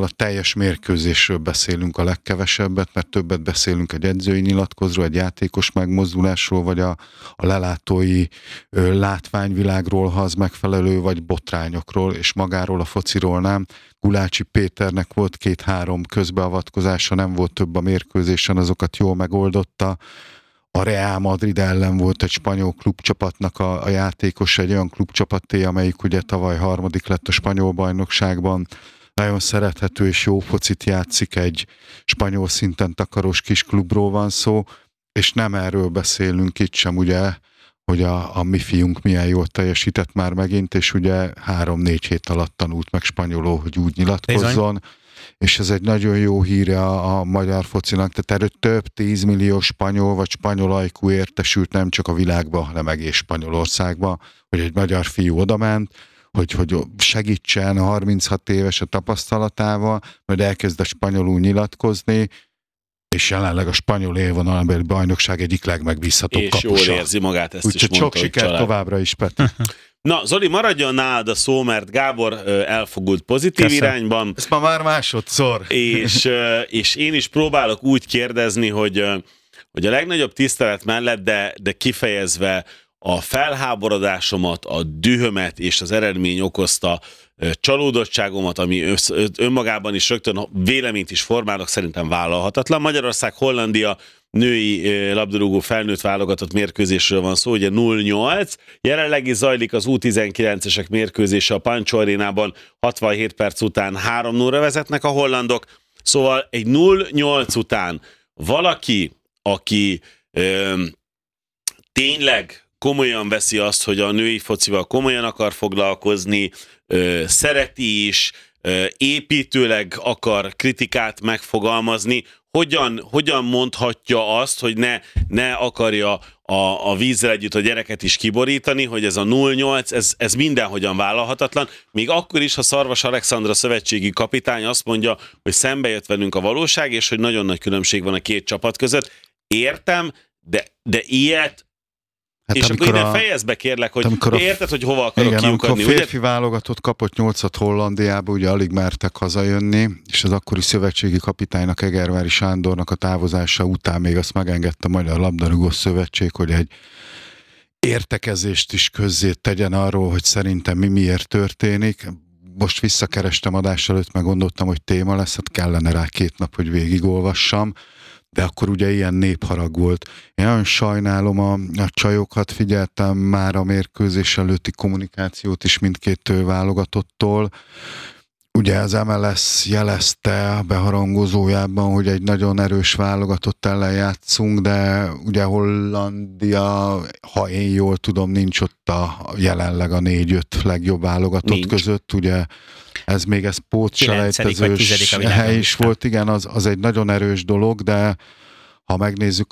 a teljes mérkőzésről beszélünk a legkevesebbet, mert többet beszélünk egy edzői nyilatkozról, egy játékos megmozdulásról, vagy a lelátói látványvilágról, ha az megfelelő, vagy botrányokról, és magáról a fociról nem. Gulácsi Péternek volt 2-3 közbeavatkozása, nem volt több a mérkőzésen, azokat jól megoldotta. A Real Madrid ellen volt egy spanyol klubcsapatnak a játékos, egy olyan klubcsapaté, amelyik ugye tavaly 3. lett a spanyol bajnokságban. Nagyon szerethető és jó focit játszik, egy spanyol szinten takaros kis klubról van szó, és nem erről beszélünk itt sem, ugye, hogy a mi fiunk milyen jól teljesített már megint, és ugye 3-4 hét alatt tanult meg spanyolul, hogy úgy nyilatkozzon. Bizony. És ez egy nagyon jó híre a magyar focinak, tehát erről több 10 millió spanyol vagy spanyol ajkú értesült nem csak a világban, hanem egész Spanyolországban, hogy egy magyar fiú odament, hogy segítsen a 36 éves a tapasztalatával, majd elkezd a spanyolul nyilatkozni, és jelenleg a spanyol élvonalbeli bajnokság egyik legmegbízhatóbb kapusa. És jól érzi magát, ezt úgyhogy is mondta, sok sikert továbbra is, Peti. Na, Zoli, maradjon nálad a szó, mert Gábor elfogult pozitív irányban. Ez már másodszor. És én is próbálok úgy kérdezni, hogy a legnagyobb tisztelet mellett, de kifejezve a felháborodásomat, a dühömet és az eredmény okozta csalódottságomat, ami önmagában is rögtön véleményt is formálok, szerintem vállalhatatlan. Magyarország-Hollandia női labdarúgó felnőtt válogatott mérkőzésről van szó, ugye 0-8. Jelenleg is zajlik az U19-esek mérkőzése a Pancho Arénában, 67 perc után 3-0-ra vezetnek a hollandok. Szóval egy 0-8 után valaki, aki tényleg komolyan veszi azt, hogy a női focival komolyan akar foglalkozni, szereti is, építőleg akar kritikát megfogalmazni, hogyan mondhatja azt, hogy ne akarja a vízzel együtt a gyereket is kiborítani, hogy ez a 0-8, ez mindenhogyan vállalhatatlan, még akkor is, ha Szarvas Alexandra szövetségi kapitány azt mondja, hogy szembe jött velünk a valóság, és hogy nagyon nagy különbség van a két csapat között. Értem, de ilyet. Hát és akkor innen fejezd be, kérlek, hogy érted, hogy hova akarok kiukadni. Amikor a férfi válogatott kapott 8-at Hollandiába, ugye alig mertek hazajönni, és az akkori szövetségi kapitánynak, Egervári Sándornak a távozása után még azt megengedte a Magyar Labdarúgó Szövetség, hogy egy értekezést is közzé tegyen arról, hogy szerintem mi miért történik. Most visszakerestem adás előtt, meg gondoltam, hogy téma lesz, hát kellene rá 2 nap, hogy végigolvassam. De akkor ugye ilyen népharag volt. Én nagyon sajnálom a csajokat, figyeltem már a mérkőzés előtti kommunikációt is mindkét válogatottól. Ugye az MLS jelezte a beharangozójában, hogy egy nagyon erős válogatott ellen játszunk, de ugye Hollandia, ha én jól tudom, nincs ott jelenleg a 4-5 legjobb válogatott között, ugye ez még ez pótselejtezős hely is volt, igen, az egy nagyon erős dolog, de ha megnézzük,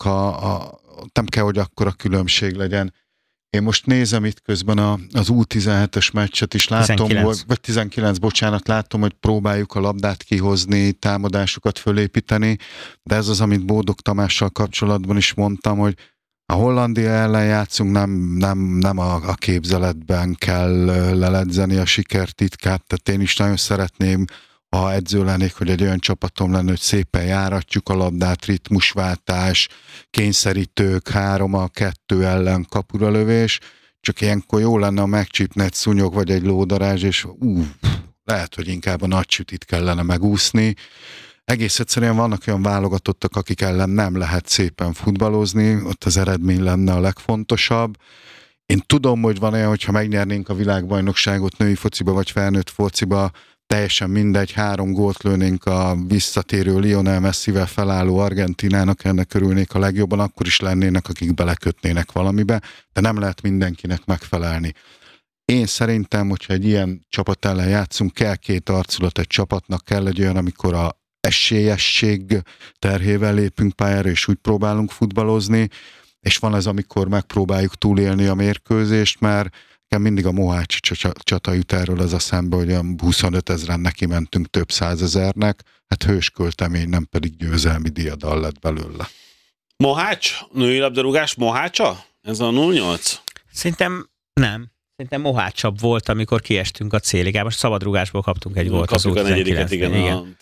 nem kell, hogy akkora különbség legyen. Én most nézem itt közben az U17-es meccset is, látom, 19, bocsánat, látom, hogy próbáljuk a labdát kihozni, támadásokat fölépíteni, de ez az, amit Bódog Tamással kapcsolatban is mondtam, hogy a Hollandia ellen játszunk, nem a képzeletben kell leledzeni a sikertitkát, tehát én is nagyon szeretném, ha edző lennék, hogy egy olyan csapatom lenne, hogy szépen járatjuk a labdát, ritmusváltás, kényszerítők, 3-2 ellen kapura lövés, csak ilyenkor jó lenne, a megcsípne egy szúnyog vagy egy lódarázs, és lehet, hogy inkább a nagy sütit kellene megúszni. Egész egyszerűen vannak olyan válogatottak, akik ellen nem lehet szépen futballozni, ott az eredmény lenne a legfontosabb. Én tudom, hogy van olyan, hogyha megnyernénk a világbajnokságot női fociba vagy felnőtt fociba, teljesen mindegy, 3 gólt lőnénk a visszatérő Lionel Messivel felálló Argentinának, ennek örülnék a legjobban, akkor is lennének, akik belekötnének valamibe, de nem lehet mindenkinek megfelelni. Én szerintem, hogyha egy ilyen csapat ellen játszunk, kell 2 arculat egy csapatnak, kell egy olyan, amikor a esélyesség terhével lépünk pályára, és úgy próbálunk futballozni, és van ez, amikor megpróbáljuk túlélni a mérkőzést, mert mindig a Mohácsi csata jut erről ez a szembe, hogy 25 000-en neki mentünk több 100 000-nek, hát hősköltemény, nem pedig győzelmi diadal lett belőle. Mohács? Női labdarúgás Mohácsa? Ez a 0-8? Szerintem nem. Szerintem mohácsabb volt, amikor kiestünk a C-ligában. Most szabadrugásból kaptunk egy gólt az U19-ben. Igen, a